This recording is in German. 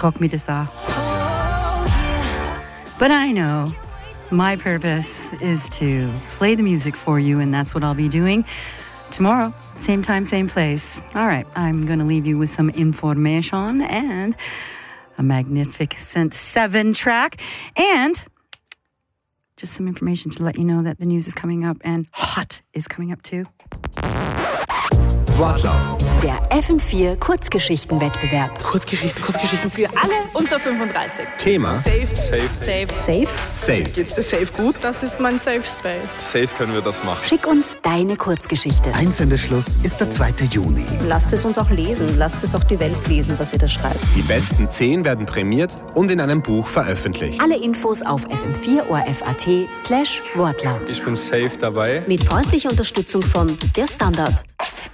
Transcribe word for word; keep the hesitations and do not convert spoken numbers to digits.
frag mich das auch. But I know my purpose is to play the music for you, and that's what I'll be doing tomorrow. Same time, same place. All right, I'm going to leave you with some information and a Magnificent Seven track. And just some information to let you know that the news is coming up and hot is coming up too. Wortlaut. Der F M vier Kurzgeschichtenwettbewerb. Kurzgeschichten, Kurzgeschichten für alle unter fünfunddreißig. Thema. Safe. Safe. Safe. Safe. Safe. Geht's dir safe gut? Das ist mein Safe Space. Safe können wir das machen. Schick uns deine Kurzgeschichte. Einsendeschluss ist der zweite Juni. Lasst es uns auch lesen. Lasst es auch die Welt lesen, was ihr da schreibt. Die besten zehn werden prämiert und in einem Buch veröffentlicht. Alle Infos auf f m vier o r f punkt a t slash Wortlaut. Ich bin safe dabei. Mit freundlicher Unterstützung von Der Standard.